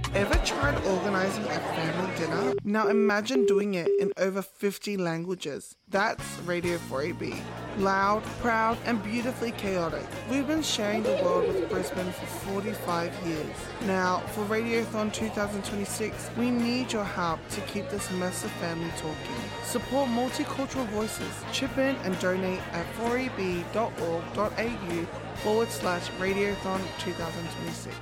Ever tried organizing a family dinner? Now imagine doing it in over 50 languages. That's Radio 4AB. Loud, proud, and beautifully chaotic. We've been sharing the world with Brisbane for 45 years. Now, for Radiothon 2026, we need your help to keep this mess of family talking. Support multicultural voices. Chip in and donate at 4eb.org.au/Radiothon 2026.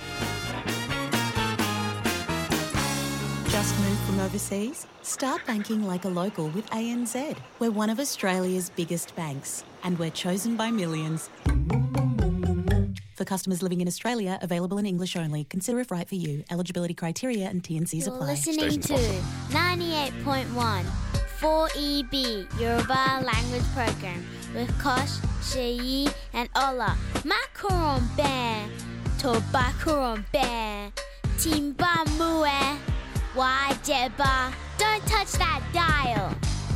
Just moved from overseas? Start banking like a local with ANZ. We're one of Australia's biggest banks, and we're chosen by millions. For customers living in Australia, available in English only. Consider if right for you. Eligibility criteria and T&Cs You're apply. listening to 98.1 4EB Yoruba Language Program with Kosh, Sheyi and Ola. Macaron Bear, Tobacaron Bear, Timba Mue, Wajeba. Don't touch that dial.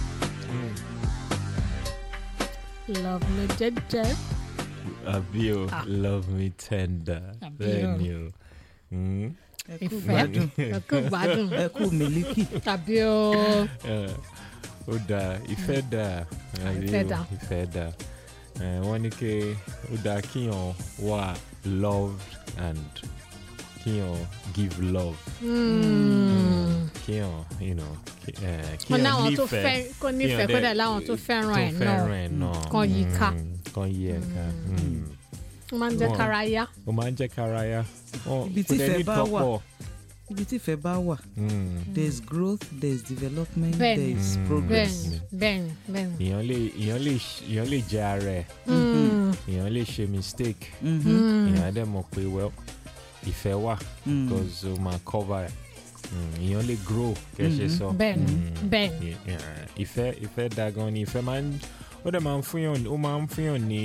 Love me jeje. Abio, love me tender. Then you. Ìfẹ́ ẹ̀kú gbádùn Ẹ̀kú mílíkì. tàbí o. Ó dáa, ìfẹ́ dáa. Ìfẹ́ dáa. Ìfẹ́ dáa. Wọ́n ní pé ó dáa kíyàn wà loved and kíyàn give love. Kíyàn, Kọ́ náwọn tó nífẹ̀ẹ́. fẹ́ kó nífẹ̀ẹ́ kó dẹ̀ láwọn tó fẹ́ràn ẹ̀ náà. Kan yí ká. Kan yí ẹ̀ ká. Ó máa ń jẹ́ kára yá. Ó máa ń jẹ́ kára yá. Ibi tí ìfẹ́ bá wà. Ibi tí ìfẹ́ bá wà. There is growth, there is development, Bẹ́ẹ̀ni. there is progress. Bẹ́ẹ̀ni. Èèyàn lè jẹ́ ara ẹ̀. Èèyàn lè ṣe mistake. Èèyàn á dẹ̀ mọ̀ pé ìfẹ́ wà because ó máa cover ẹ̀. Èèyàn lè grow kẹ́ ṣe sọ. Bẹ́ẹ̀ni. Ìfẹ́ da gan ni ìfẹ́ máa ń ó dẹ̀ máa ń fúnyàn ní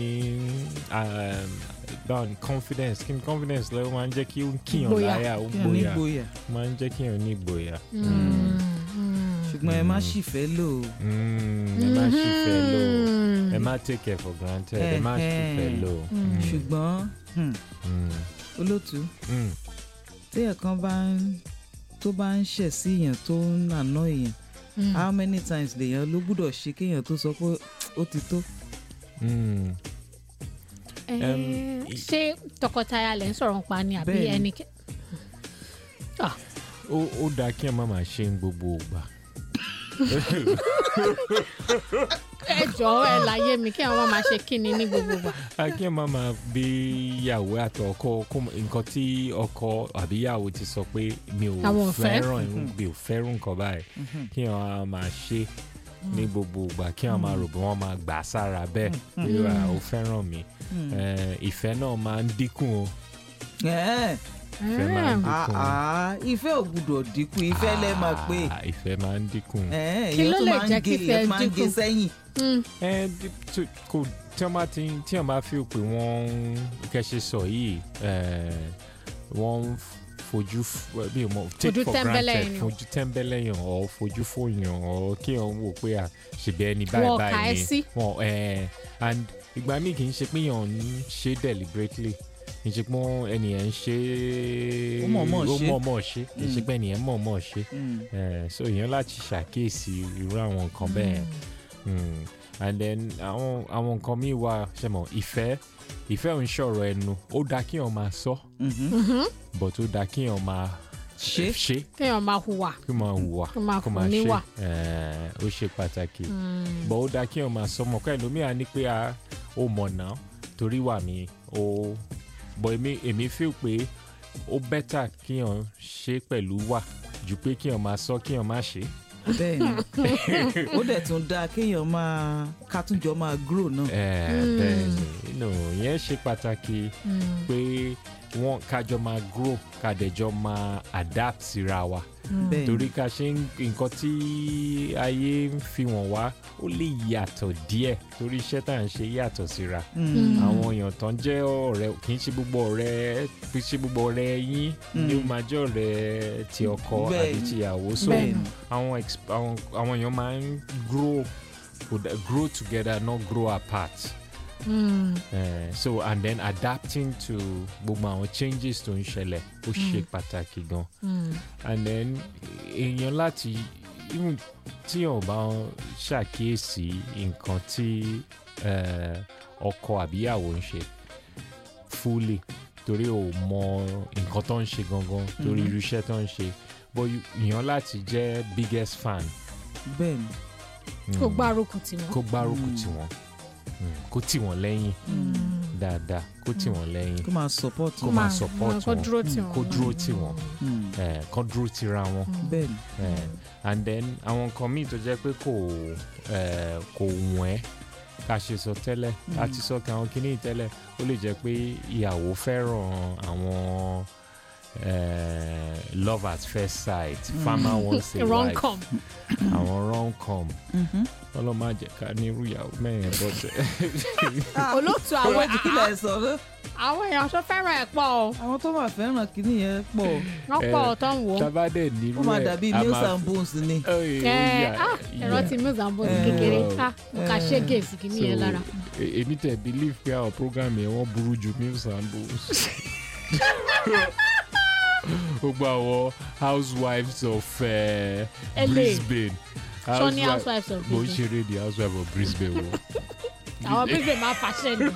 confidence kí ni confidence lẹ́wọ́ máa ń jẹ́ kí ó kíyàn láyà ó gbóyà máa ń jẹ́ kíyàn ní ìgboyà. Ṣùgbọ́n ẹ má ṣìfẹ́ lò. Ẹ má ṣìfẹ́ lò ẹ má take it for granted ẹ má ṣìfẹ́ lò. Ṣùgbọ́n olótú téèyàn kan tó bá ń ṣẹ̀ sí èèyàn tó ń àná èèyàn how many times lèèyàn ló gbúdọ̀ ṣe kéèyàn tó sọ pé ó ti tó. Ṣé tọkọtaya lẹ ń sọ̀rọ̀ nípa ni àbí ẹni. Ó dáa kí ẹ má máa ṣe ń gbogbo ìgbà. Ẹ jọ̀ọ́ ẹ láyé mi kí àwọn máa ṣe kíni ní gbogbo ìgbà. Kí ẹ má máa bí ìyàwó àti ọkọ nǹkan tí ọkọ àbí ìyàwó ti sọ pé mi ò fẹ́ràn nǹkan báyìí kí ẹ máa ṣe ní gbogbo ìgbà kí ẹ máa rò bí wọ́n máa gbà sára bẹ́ẹ̀ pé ó fẹ́ràn mi ìfẹ́ náà máa ń dínkù o. Ìfẹ́ máa ń dínkù. Ìfẹ́ ò gbúdọ̀ dínkù ìfẹ́ lẹ́ máa pé. Ìfẹ́ máa ń dínkù. Kí ló lè jẹ́ kí ìfẹ́ máa ń gé sẹ́yìn. Tí wọ́n bá fi pé wọ́n kẹ́sẹ̀ sọ yìí wọ́n fojú take for granted fojú tẹ́ńbẹ́lẹ̀ yàn ọ́ fojú fòyàn ọ́ kí wọ́n wò pé ṣèbẹ́ ẹni báyìí ni wọ́n and ìgbà míì kì í ṣe pé yàn ń ṣe deliberately kì í ṣe pé ẹnìyẹn ń ṣe ó mọ̀ọ́mọ̀ ṣe kì í ṣe pé ẹnìyẹn mọ̀ọ́mọ̀ ṣe so èèyàn láti ṣàkíyèsí irú àwọn nǹkan bẹ́ẹ̀ and then àwọn nǹkan míì wà ṣẹ̀mọ̀ ìfẹ́ ò ń ṣọ̀rọ̀ ẹnu ó dáa kí èèyàn máa sọ but ó dáa kí èèyàn máa ṣe kí èèyàn máa hùwà kí máa hùwà kó máa ṣe ó ṣe pàtàkì but ó dáa kí èèyàn máa sọ mọ̀ kọ́ ẹlòmíà ní pé ó mọ̀ náà torí wà mí but èmi feel pé ó better kí èèyàn ṣe pẹ̀lú wà ju pé kí èèyàn máa sọ kí èèyàn má ṣe. Bẹ́ẹ̀ni ó dẹ̀ tún dáa kéèyàn kátúnjọ máa grow náà. Bẹ́ẹ̀ni ìyẹn ṣe pàtàkì pé wọ́n kájọ máa grow kádẹjọ máa adapt síra wa torí ká ṣe nǹkan tí ayé ń fi wọ̀n wá ó lè yàtọ̀ díẹ̀ torí iṣẹ́ tá à ń ṣe yàtọ̀ síra àwọn èèyàn tán jẹ́ ọ̀rẹ́ kì í ṣe gbogbo ọ̀rẹ́ yín ni ó máa jẹ́ ọ̀rẹ́ ti ọkọ àbí ti ìyàwó so àwọn èèyàn máa ń grow together not grow apart So and then adapting to gbogbo àwọn changes tó ń ṣẹlẹ̀ ó ṣe pàtàkì gan. And then èèyàn láti even tí ò bá ṣàkíyèsí nǹkan tí ọkọ àbíyàwó ń ṣe fully torí ò mọ nǹkan tó ń ṣe gangan torí irú iṣẹ́ tó ń ṣe but èèyàn láti jẹ́ biggest fan. bẹ́ẹ̀ni. kó gbárùkù tì wọ́n. kó tì wọ́n lẹ́yìn dáadáa kó tì wọ́n lẹ́yìn. kó máa support wọn. kó dúró tì wọ́n. kó dúró tira wọn. bẹ́ẹ̀ni. And then àwọn nǹkan míì tó jẹ́ pé kò wọ́n ẹ́ ká ṣe sọ tẹ́lẹ̀ àti sọ kí àwọn kìíní tẹ́lẹ̀ ó lè jẹ́ pé ìyàwó fẹ́ràn àwọn love at first sight farmer wants a wife àwọn rom-com ọlọ́mọ máa jẹ́ ká ní irú ìyàwó mẹ́rin bọ́tẹ̀. olóòtú àwọn ìkílẹ̀ sọ̀rọ̀. àwọn èèyàn tó fẹ́ràn ẹ̀ pọ̀ o. àwọn tó máa fẹ́ràn kìíní yẹn pọ̀. wọ́n pọ̀ tó ń wò. tabadẹ nírú ẹ̀ ó máa dàbí Mills and Bones ni. ẹ̀rọ ti Mills and Bones kékeré ká ṣe gèsì kìíní yẹn lára. èmi tẹ̀ believe pé àwọn program yẹn wọ́n burú ju Mills and Bones. gbogbo àwọn housewives of Brisbane. Sọ́ni housewives of Brisbane. mo ń ṣeré di housewives of Brisbane wo. àwọn Brisbane máa fàṣẹ ni.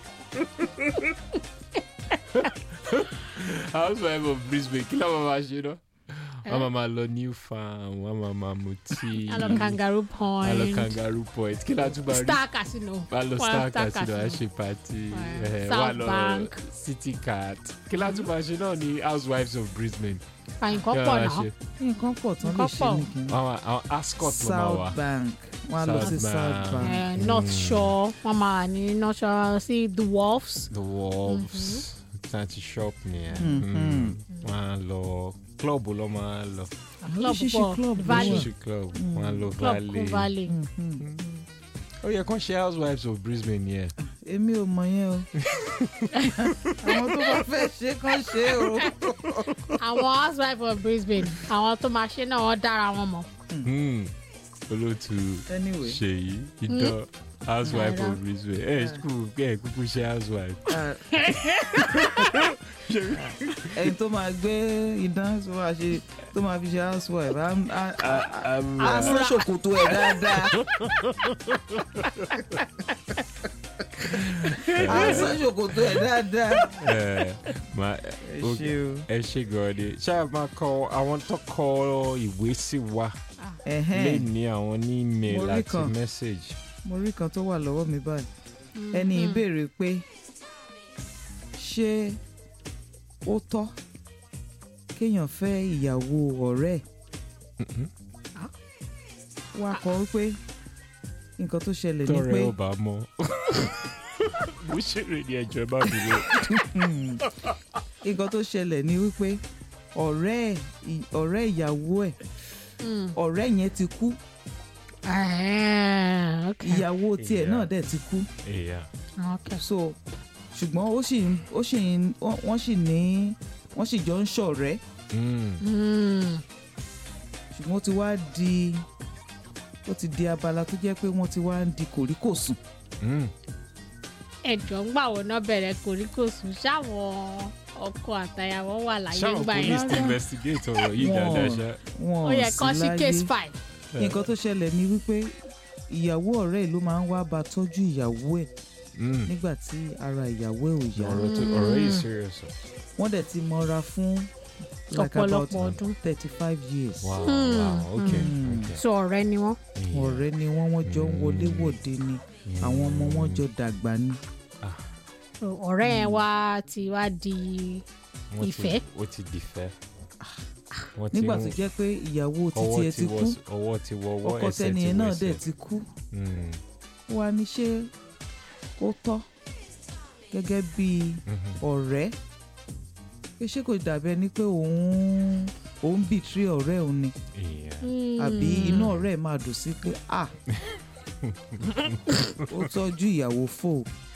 housewives of Brisbane kí ló máa ṣe náà. wọ́n máa lọ New Farm wọ́n máa mu tea. a lọ Kangaroo Point. kí ló tún bá rí. Star Casino. wà lọ Star Casino a ṣe party. South Bank. City Cat. kí ló tún bá ṣe náà ní housewives of Brisbane. nǹkan pọ̀ náà. nǹkan pọ̀ tán lè ṣe nìkan. àwọn Ascot ló máa wà. South Bank wọ́n á lọ sí South Bank. North Shore wọ́n máa ní North Shore sí The Wolves. Santi shop ni wọ́n á lọ club ló máa lọ. club Valley. club wọ́n á lọ Valley. ó yẹ kán ṣe housewives of Brisbane yẹn. èmi ò mọ̀ yẹn o. àwọn tó bá fẹ́ ṣe kán ṣe o. àwọn housewives of Brisbane àwọn tó máa ṣe náà wọ́n dára wọn mọ̀. olóòtú Ṣèyí idán housewife of Brisbane kúkú ṣe housewife. ẹni tó máa gbé idán tó máa fi ṣe housewife á sọ ṣòkòtò ẹ̀ dáadáa. á sọ ṣòkòtò ẹ̀ dáadáa. ẹ ṣe gan ni ṣáà máa kọ àwọn tó kọ ìwé sí wa lè ní àwọn ní email àti message. mo rí kan tó wà lọ́wọ́ mi báyìí ẹni ìbéèrè pé ṣé ó tọ́ kéèyàn fẹ́ ìyàwó ọ̀rẹ́ wá kọ wípé nǹkan tó ṣẹlẹ̀ ni pé tọrẹ ọba mọ bó ṣeré ni ẹjọ́ bá mi lọ. nǹkan tó ṣẹlẹ̀ ni wípé ọ̀rẹ́ ìyàwó ẹ̀ ọ̀rẹ́ yẹn ti kú ìyàwó tiẹ̀ náà dẹ̀ ti kú so ṣùgbọ́n wọ́n sì jọ ń ṣọ̀rẹ́ ṣùgbọ́n ó ti di abala tó jẹ́ pé wọ́n ti wá ń di kòríkòsùn. ẹjọ́ ń gbà wọ́n náà bẹ̀rẹ̀ kòríkòsùn ṣáwọn ọkọ àtàyàwó wà láyé gbà yẹn. ṣáwọn police investigate ọ̀rọ̀ yìí dáadáa ṣá. ó yẹ kán sí case file. nǹkan tó ṣẹlẹ̀ ni wípé ìyàwó ọ̀rẹ́ ẹ̀ ló máa ń wá bá tọ́jú ìyàwó ẹ̀ nígbà tí ara ìyàwó ẹ̀ ò yá. ọ̀rọ̀ yìí serious. wọ́n dẹ̀ ti mọ́ra fún like about 35 years. wow okay. so ọ̀rẹ́ ni wọ́n. ọ̀rẹ́ ni wọ́n jọ ń wọléwọ̀de ni àwọn ọmọ wọn jọ dàgbà ni. ọ̀rẹ́ yẹn wá ti wá di ìfẹ́. ó ti di ìfẹ́. nígbà tó jẹ́ pé ìyàwó títí ẹ ti kú ọkọ tẹ́ni ẹ náà dẹ̀ ti kú wá ní ṣé ó tọ́ gẹ́gẹ́ bí ọ̀rẹ́ pé ṣé kò dàbí ẹni pé òun bìtírì ọ̀rẹ́ òun ni àbí inú ọ̀rẹ́ máa dùn sí pé ó tọ́jú ìyàwó fò.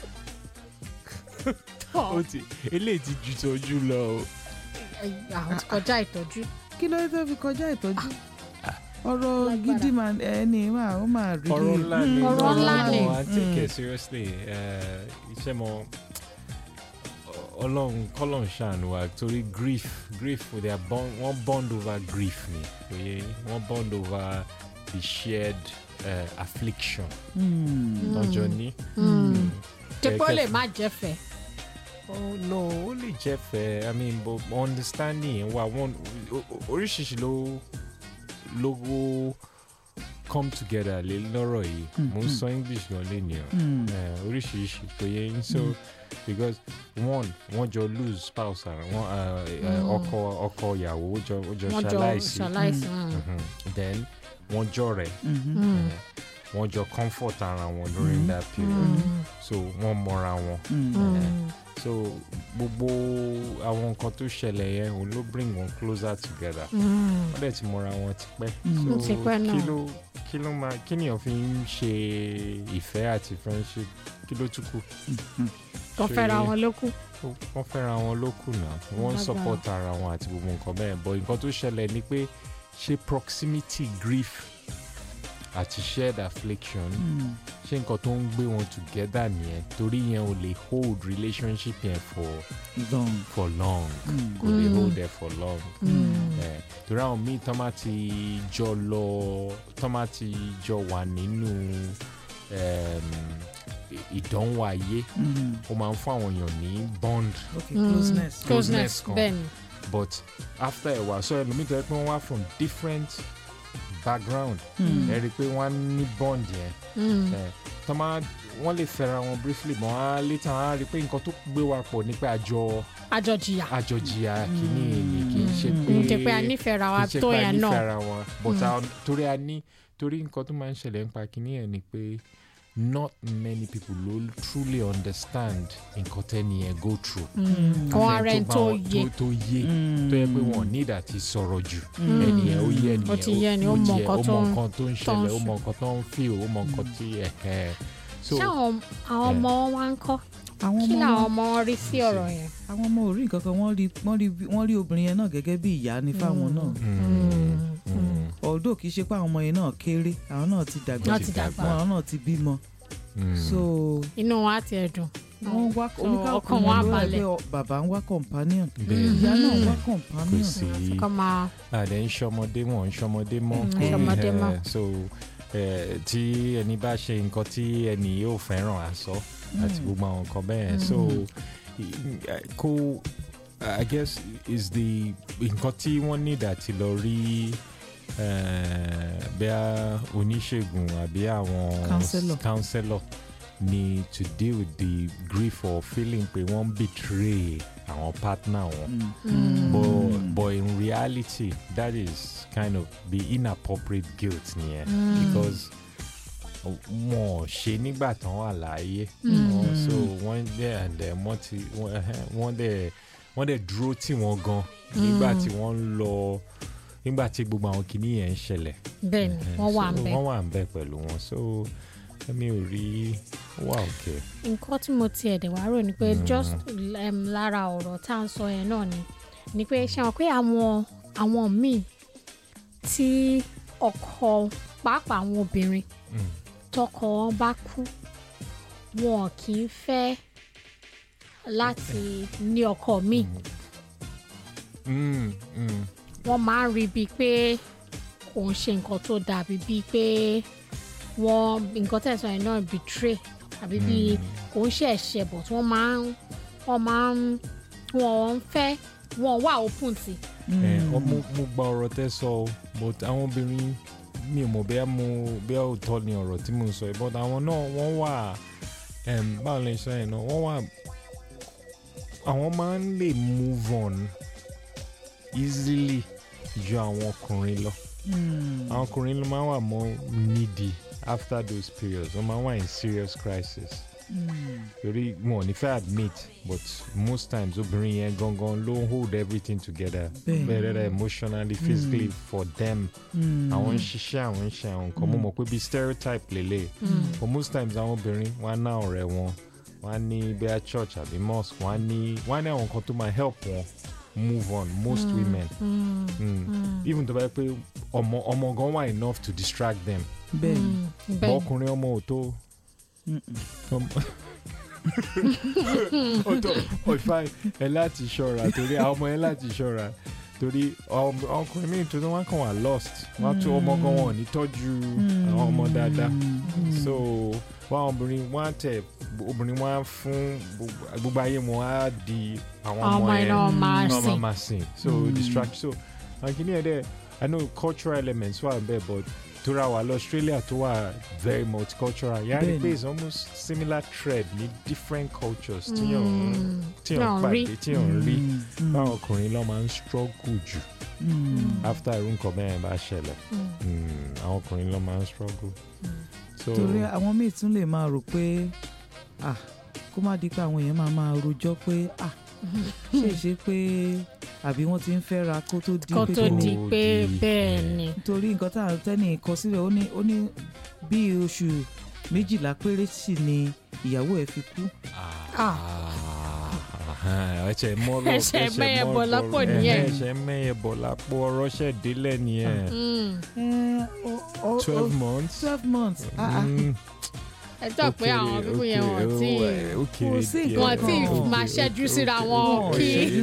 eléyìí ti ju tọ́jú lọ o. àwọn ti kọjá ìtọ́jú. kí ló dé tó fi kọjá ìtọ́jú. ọ̀rọ̀ gidi mà ẹni ó máa rí ọ̀rọ̀ ńlá ni ọ̀rọ̀ ńlá ni I take it seriously iṣẹ́ mọ́ Ọlọ́run kọ́lọ́run ṣàánú wa torí grief they are wọ́n bond over grief ni oye wọ́n bond over the shared affliction lọ́jọ́ ní. Tẹ́pọ̀ lè má jẹ́ fẹ́. Oh no, ó lè jẹ́ fẹ́ I mean but understanding wa wọ́n oríṣiríṣi ló come together lè lọ́rọ̀ yìí mo ń sọ English gan lé ní oríṣiríṣi tó yẹ yín so because wọ́n jọ lose spouse ọkọ ìyàwó ó jọ ṣaláìsí then wọ́n jọ rẹ̀ wọ́n jọ comfort ara wọn during that period so wọ́n mọra wọn so gbogbo àwọn nǹkan tó ṣẹlẹ̀ yẹn òun ló bring wọn closer together wọ́n dẹ̀ ti mọra wọn tipẹ́ so kí ni òfin ń ṣe ìfẹ́ àti friendship kí ló tún kù. Wọ́n fẹ́ra wọn ló kù. Wọ́n fẹ́ra wọn ló kù náà wọ́n support ara wọn àti gbogbo nǹkan bẹ́ẹ̀ but nǹkan tó ṣẹlẹ̀ ni pé ṣe proximity grief àti shared affliction ṣé nǹkan tó ń gbé wọn together nìyẹn torí yẹn ò lè hold relationship yẹn for long kò lè hold it for long torí àwọn míì tán máa ti jọ wà nínú ìdánwò ayé ó máa ń fún àwọn èèyàn ní bond closeness kan but after a while so ẹlòmíì tó yẹ pé wọ́n wá from different background ẹ rí i pé wọ́n ní bond yẹn wọ́n lè fẹ́ra wọn briefly but wọ́n á later wọ́n á rí i pé nǹkan tó gbé wa pọ̀ ní pé àjọjìyà kìíní èyí kì í ṣe pé a nífẹ̀ẹ́ra wa tó yẹn náà but torí nǹkan tó máa ń ṣẹlẹ̀ nípa kìíní yẹn ni pé not many people will truly understand nǹkan tẹ́ni yẹn go through. Àwọn ara ẹni tó yé tó yẹ pé wọ́n need àti sọ̀rọ̀ jù ẹni yẹn ó yé ẹni yẹn ó mọ nǹkan tó ń ṣẹlẹ̀ ó mọ nǹkan tó ń feel ó mọ nǹkan tí ṣé àwọn ọmọ wa ń kọ́ kí làwọn ọmọ rí sí ọ̀rọ̀ yẹn. àwọn ọmọ ò rí nǹkan kan wọ́n rí obìnrin yẹn náà gẹ́gẹ́ bí ìyá ní fáwọn náà although kì í ṣe pé àwọn ọmọ yẹn náà kéré àwọn náà ti dàgbà àwọn náà ti bímọ so inú wa ti ẹ̀dùn wọ́n wá oníkàkùn wọn ló rẹ̀ pé bàbá ń wá companion ìyá náà ń wá companion. kò sí àdé ń ṣọmọdé wọn ń ṣọmọdé mọ́ so tí ẹni bá ṣe nǹkan tí ẹni yóò fẹ́ràn àsọ àti gbogbo àwọn nǹkan bẹ́ẹ̀ so I guess is the nǹkan tí wọ́n need àti lọ rí bẹ́ẹ̀ oníṣègùn àbí àwọn counselor ni to deal with the grief or feeling pé wọ́n betray àwọn partner wọn but in reality that is kind of the inappropriate guilt nìyẹn because wọn ṣe nígbà tán wà láàyè so wọ́n dẹ̀ and wọ́n dẹ̀ dúró tì wọ́n gan nígbà tí wọ́n ń lọ nígbà tí gbogbo àwọn kìíní yẹn ń ṣẹlẹ̀ bẹ́ẹ̀ni wọ́n wà ń bẹ̀ pẹ̀lú wọn so mi ò rí wà òkè. nǹkan tí mo tiẹ̀ dẹ̀ wá rò ni pé just lára ọ̀rọ̀ tá à ń sọ yẹn náà ni pé ṣe wọn pé àwọn míì tí ọkọ pàápàá àwọn obìnrin tọkọ wọn bá kú wọn kì í fẹ́ láti ní ọkọ míì wọ́n máa ń rí bíi pé kò ń ṣe nǹkan tó dàbí bíi pé wọ́n nǹkan tẹ̀sán yẹn náà betray àbí bíi kò ń ṣe ẹ̀ṣẹ̀ but wọ́n fẹ́ wọ́n wà open sí. mo gba ọ̀rọ̀ tẹ́ sọ o but àwọn obìnrin mi ò mọ̀ bẹ́ẹ̀ òótọ́ ni ọ̀rọ̀ tí mo ń sọ yìí but àwọn náà wọ́n wà báwo lè sọ yẹn náà wọ́n wà àwọn máa ń lè move on easily ju àwọn ọkùnrin lọ àwọn ọkùnrin ló máa ń wà more needy after those periods wọ́n máa ń wà in serious crisis torí wọn ò ní fẹ́ admit but most times obìnrin yẹn gangan ló ń hold everything together better emotionally physically for them àwọn ń ṣiṣẹ́ àwọn ń ṣe àwọn nǹkan mo mọ̀ pé bí stereotype lélẹ̀ but most times àwọn obìnrin wọn á ná ọ̀rẹ́ wọn wọn á ní bẹ́ẹ̀ church àbí mosque wọn á ní àwọn nǹkan tó máa help wọn move on most women even tó bá yẹ pé ọmọ gan wà enough to distract them. bẹ́ẹ̀ni. ọkùnrin ọmọ ò tó. ọ̀fà ẹ láti ṣọ́ra torí àwọn ọmọ ẹ láti ṣọ́ra torí ọkùnrin míì tó wọ́n kàn wá lost wọ́n tún ọmọ gan wọn ní tọ́jú àwọn ọmọ dáadáa so wọ́n obìnrin wọ́n fún gbogbo ayé wọn á di àwọn ọmọ ẹ̀ máa sìn so distract so àkíní ẹ̀ dẹ̀ I know cultural elements wà bẹ́ẹ̀ but tora wa lọ Australia tó wà very multicultural yàrá ni pé it's almost similar thread ní different cultures tíyàn pàdé tíyàn rí báwọn ọkùnrin lọ máa ń struggle jù after irú nǹkan bẹ́ẹ̀ bá ṣẹlẹ̀ àwọn ọkùnrin lọ máa ń struggle. torí àwọn míì tún lè máa rò pé kó má di pé àwọn èèyàn máa rojọ́ pé ṣe pé àbí wọ́n ti ń fẹ́ra kó tó di pé bẹ́ẹ̀ ni. torí nǹkan tá à ń tẹ́ni kọ sílẹ̀ ó ní bí oṣù 12 péré sì ni ìyàwó ẹ̀ fi kú. ẹsẹ̀ mẹ́yẹ̀ bọ̀ lápò nìyẹn. ẹsẹ̀ mẹ́yẹ̀ bọ̀ lápò ọ̀rọ̀ ṣẹ̀ délẹ̀ nìyẹn. 12 months. ẹ jọ pé àwọn bíbú yẹn wọ́n tí máa ṣẹ́jú síra wọn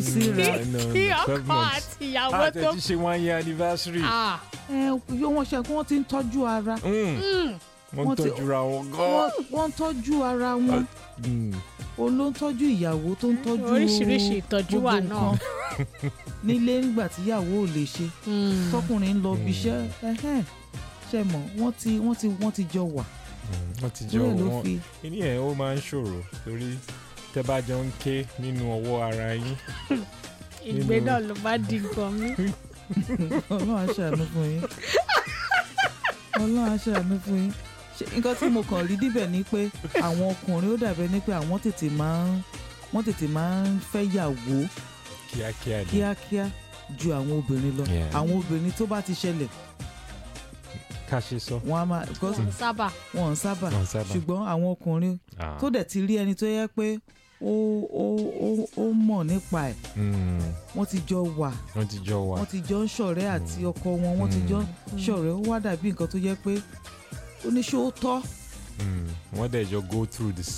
kí ọkọ àti ìyàwó tó. àti ṣe 1 year anniversary. wọ́n ṣe kí wọ́n ti ń tọ́jú ara. wọ́n tọ́jú ara wọn gan. wọ́n tọ́jú ara wọn. ló ń tọ́jú ìyàwó tó ń tọ́jú oríṣiríṣi ìtọ́jú wà náà. nílé nígbà tí ìyàwó ò lè ṣe tọkùnrin ń lọ bí iṣẹ́ ṣe mọ̀ wọ́n ti jọ wà. wọ́n ti jọ wọn ní ẹ̀ ó máa ń ṣòro torí tẹ́ bá jọ ń ké nínú ọwọ́ ara yín. ìgbé náà ló bá di gan mi. Ọlọ́run á ṣàánú fún yín. Ọlọ́run á ṣàánú fún yín. Nǹkan tí mo kàn rí díbẹ̀ ni pé àwọn ọkùnrin ó dàbẹ̀ ni pé àwọn tètè máa ń fẹ́ yàwó kíákíá ju àwọn obìnrin lọ. àwọn obìnrin tó bá ti ṣẹlẹ̀ ká ṣe sọ. wọ́n sábà ṣùgbọ́n àwọn ọkùnrin tó dẹ̀ ti rí ẹni tó yẹ pé ó mọ̀ nípa ẹ̀ wọ́n ti jọ wà wọ́n ti jọ ń ṣọ̀rẹ́ àti ọkọ wọn wọ́n ti jọ ń ṣọ̀rẹ́ ó wá dàbí nǹkan tó yẹ pé oníṣòótọ́. wọ́n dẹ̀ jọ go through the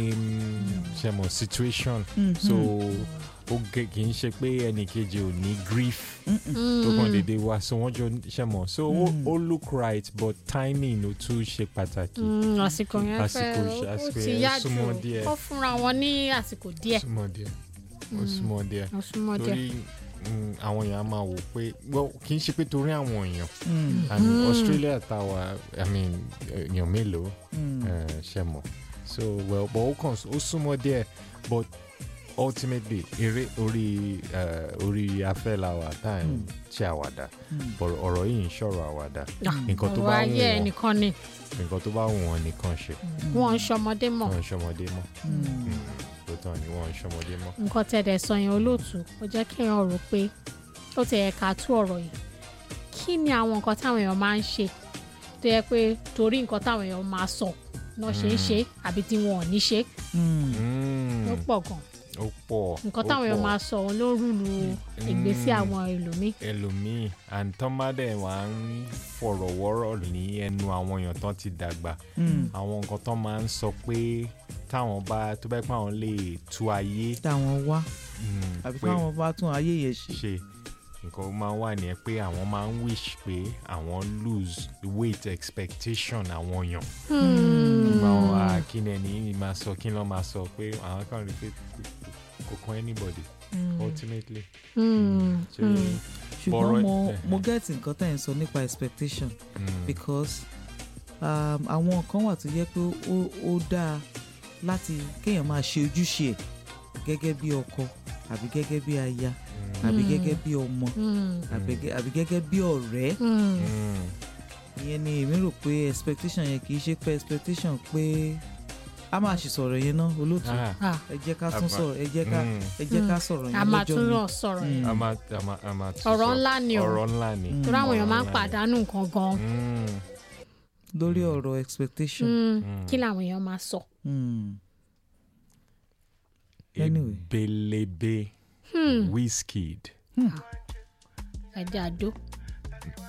same situation so ó kì í ṣe pé ẹnìkejì ò ní grief tó kàn déédéé wá so wọ́n jọ ṣe mọ̀ so ó look right but timing ló tún ṣe pàtàkì. àsìkò yẹn fẹ́ ó ti yá jù ó fúnra wọn ní àsìkò díẹ̀. ó súnmọ́ díẹ̀ torí àwọn èèyàn máa wò pé kì í ṣe pé torí àwọn èèyàn and Australia tàwa èèyàn mélòó ṣe mọ̀ so well but ó súnmọ́ díẹ̀ but ultimately eré orí afẹ́ la wà tá à ń ṣe àwàdà ọ̀rọ̀ yìí ń ṣọ̀rọ̀ àwàdà nǹkan tó bá wù wọ́n nǹkan tó bá wù wọ́n nìkan ṣe. wọ́n ń ṣọmọdé mọ́. lóòótọ́ ni wọ́n ń ṣọmọdé mọ́. nǹkan tẹ̀dẹ̀ sọ yẹn olóòtú ó jẹ́ kí èèyàn rò pé ó ti yẹ ká tú ọ̀rọ̀ yìí kí ni àwọn nǹkan táwọn èèyàn máa ń ṣe tó yẹ pé torí nǹkan táwọn èèyàn máa sọ náà ṣe ń ṣe àbí tí wọn ò ní ṣe ó pọ̀ gan ó pọ̀ nǹkan táwọn èèyàn máa sọ ló ń rúlu ìgbésí àwọn ẹlòmíì àǹtọ́mádé wà ń fọ̀rọ̀wọ́rọ̀ ní ẹnu àwọn èèyàn tán ti dàgbà àwọn nǹkan tán máa ń sọ pé táwọn bá tó bá pé àwọn lè tú ayé táwọn wá àbí táwọn bá tún ayé yẹn ṣe nǹkan máa ń wà ní ẹ pé àwọn máa ń wish pé àwọn lose weight expectation àwọn èèyàn àwọn kí ni ẹni máa sọ kí ni wọ́n máa sọ pé àwọn kan rí pé kò kàn anybody ultimately. ṣùgbọ́n mo get nǹkan tẹ́ ẹ̀ ń sọ nípa expectation because àwọn kan wà tó yẹ pé ó dáa láti kéèyàn máa ṣe ojúṣe ẹ̀ gẹ́gẹ́ bí ọkọ àbí gẹ́gẹ́ bí aya àbí gẹ́gẹ́ bí ọmọ àbí gẹ́gẹ́ bí ọ̀rẹ́ ìyẹn ni èmi rò pé expectation yẹn kì í ṣe pé expectation pé a máa ṣe sọ̀rọ̀ yẹn náà olóòtú ẹ jẹ́ ká tún sọ̀rọ̀ ẹ jẹ́ ká sọ̀rọ̀ yẹn lọ́jọ́ mi. a máa tún lọ sọ̀rọ̀ yẹn ọ̀rọ̀ ńlá ni torí àwọn èèyàn máa ń pàdánù nǹkan gan. lórí ọ̀rọ̀ expectation. kí làwọn èèyàn máa sọ. Ebelebe Wizkid. ẹ̀dẹ̀ àdó.